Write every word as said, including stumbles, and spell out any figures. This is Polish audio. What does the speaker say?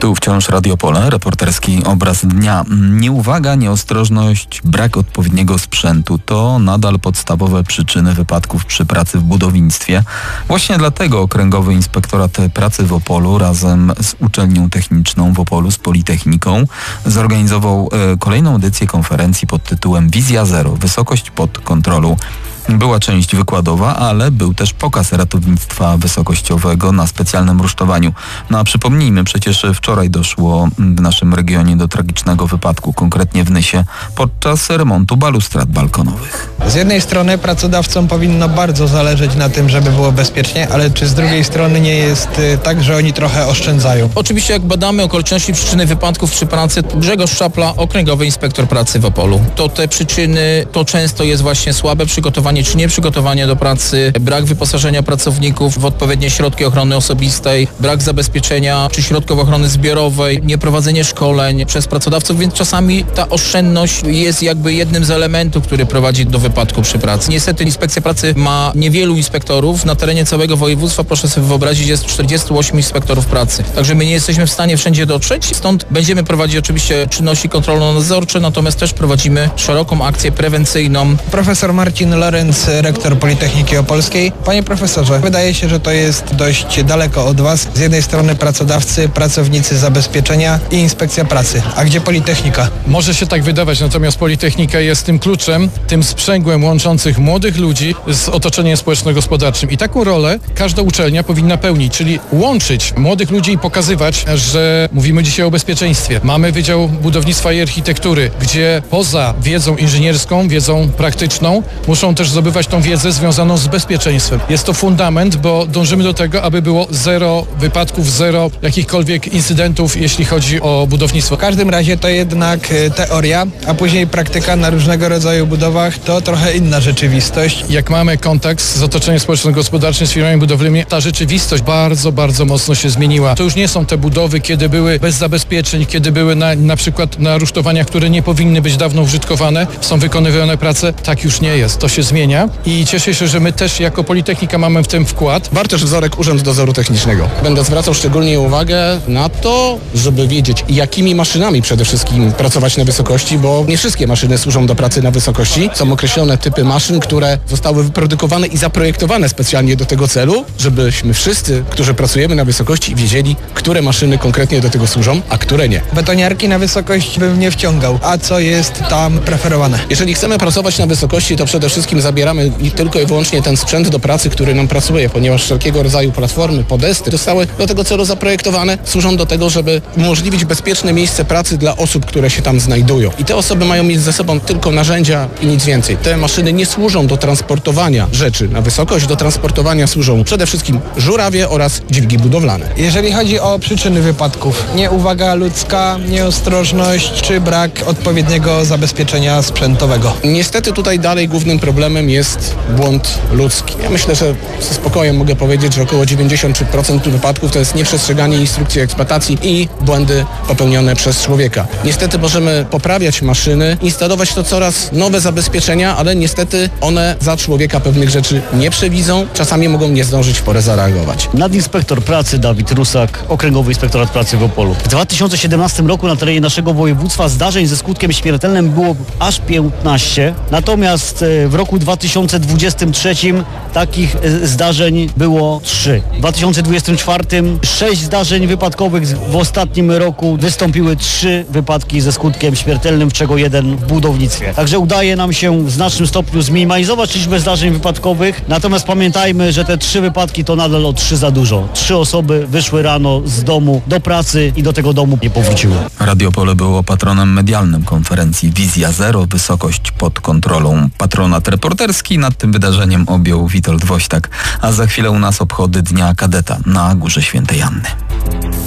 Tu wciąż Radio Pole, reporterski obraz dnia. Nieuwaga, nieostrożność, brak odpowiedniego sprzętu to nadal podstawowe przyczyny wypadków przy pracy w budownictwie. Właśnie dlatego Okręgowy Inspektorat Pracy w Opolu razem z Uczelnią Techniczną w Opolu, z Politechniką zorganizował e, kolejną edycję konferencji pod tytułem Wizja Zero. Wysokość pod kontrolą. Była część wykładowa, ale był też pokaz ratownictwa wysokościowego na specjalnym rusztowaniu. No a przypomnijmy, przecież wczoraj doszło w naszym regionie do tragicznego wypadku, konkretnie w Nysie, podczas remontu balustrad balkonowych. Z jednej strony pracodawcom powinno bardzo zależeć na tym, żeby było bezpiecznie, ale czy z drugiej strony nie jest tak, że oni trochę oszczędzają? Oczywiście jak badamy okoliczności przyczyny wypadków przy pracy, Grzegorz Szapla, Okręgowy Inspektor Pracy w Opolu. To te przyczyny, to często jest właśnie słabe przygotowanie czy nieprzygotowanie do pracy, brak wyposażenia pracowników w odpowiednie środki ochrony osobistej, brak zabezpieczenia czy środków ochrony zbiorowej, nieprowadzenie szkoleń przez pracodawców, więc czasami ta oszczędność jest jakby jednym z elementów, który prowadzi do wypadku przy pracy. Niestety Inspekcja Pracy ma niewielu inspektorów. Na terenie całego województwa, proszę sobie wyobrazić, jest czterdziestu ośmiu inspektorów pracy. Także my nie jesteśmy w stanie wszędzie dotrzeć, stąd będziemy prowadzić oczywiście czynności kontrolno-nadzorcze, natomiast też prowadzimy szeroką akcję prewencyjną. Profesor Marcin Lorenz, rektor Politechniki Opolskiej. Panie profesorze, wydaje się, że to jest dość daleko od Was. Z jednej strony pracodawcy, pracownicy zabezpieczenia i Inspekcja Pracy. A gdzie Politechnika? Może się tak wydawać, natomiast Politechnika jest tym kluczem, tym sprzęgłem łączących młodych ludzi z otoczeniem społeczno-gospodarczym. I taką rolę każda uczelnia powinna pełnić, czyli łączyć młodych ludzi i pokazywać, że mówimy dzisiaj o bezpieczeństwie. Mamy Wydział Budownictwa i Architektury, gdzie poza wiedzą inżynierską, wiedzą praktyczną, muszą też zdobywać tą wiedzę związaną z bezpieczeństwem. Jest to fundament, bo dążymy do tego, aby było zero wypadków, zero jakichkolwiek incydentów, jeśli chodzi o budownictwo. W każdym razie to jednak teoria, a później praktyka na różnego rodzaju budowach to trochę inna rzeczywistość. Jak mamy kontakt z otoczeniem społeczno-gospodarczym, z firmami budowlanymi, ta rzeczywistość bardzo, bardzo mocno się zmieniła. To już nie są te budowy, kiedy były bez zabezpieczeń, kiedy były na, na przykład na rusztowaniach, które nie powinny być dawno użytkowane, są wykonywane prace. Tak już nie jest. To się zmienia i cieszę się, że my też jako Politechnika mamy w tym wkład. Bartosz Wzorek, Urząd Dozoru Technicznego. Będę zwracał szczególnie uwagę na to, żeby wiedzieć, jakimi maszynami przede wszystkim pracować na wysokości, bo nie wszystkie maszyny służą do pracy na wysokości. Są określone typy maszyn, które zostały wyprodukowane i zaprojektowane specjalnie do tego celu, żebyśmy wszyscy, którzy pracujemy na wysokości, wiedzieli, które maszyny konkretnie do tego służą, a które nie. Betoniarki na wysokość bym nie wciągał. A co jest tam preferowane? Jeżeli chcemy pracować na wysokości, to przede wszystkim zabieramy tylko i wyłącznie ten sprzęt do pracy, który nam pracuje, ponieważ wszelkiego rodzaju platformy, podesty zostały do tego celu zaprojektowane, służą do tego, żeby umożliwić bezpieczne miejsce pracy dla osób, które się tam znajdują. I te osoby mają mieć ze sobą tylko narzędzia i nic więcej. Te maszyny nie służą do transportowania rzeczy na wysokość, do transportowania służą przede wszystkim żurawie oraz dźwigi budowlane. Jeżeli chodzi o przyczyny wypadków, nieuwaga ludzka, nieostrożność czy brak odpowiedniego zabezpieczenia sprzętowego? Niestety tutaj dalej głównym problemem jest błąd ludzki. Ja myślę, że ze spokojem mogę powiedzieć, że około dziewięćdziesiąt trzy procent wypadków to jest nieprzestrzeganie instrukcji eksploatacji i błędy popełnione przez człowieka. Niestety możemy poprawiać maszyny, instalować to coraz nowe zabezpieczenia, ale niestety one za człowieka pewnych rzeczy nie przewidzą, czasami mogą nie zdążyć w porę zareagować. Nadinspektor pracy Dawid Rusak, Okręgowy Inspektorat Pracy w Opolu. W dwa tysiące siedemnastym roku na terenie naszego województwa zdarzeń ze skutkiem śmiertelnym było aż piętnaście, natomiast w roku dwa tysiące dwudziestym trzecim takich zdarzeń było trzy. W dwa tysiące dwudziestym czwartym sześć zdarzeń wypadkowych, w ostatnim roku wystąpiły trzy wypadki ze skutkiem śmiertelnym, z czego jeden w budownictwie. Także udaje nam się w znacznym stopniu zminimalizować liczbę zdarzeń wypadkowych, natomiast pamiętajmy, że te trzy wypadki to nadal o trzy za dużo. Trzy osoby wyszły rano z domu do pracy i do tego domu nie powróciły. Radio Pole było patronem medialnym konferencji Wizja Zero, wysokość pod kontrolą. Patronat reporterski nad tym wydarzeniem objął Witold Woźtak, a za chwilę u nas obchody Dnia Kadeta na Górze Świętej Anny.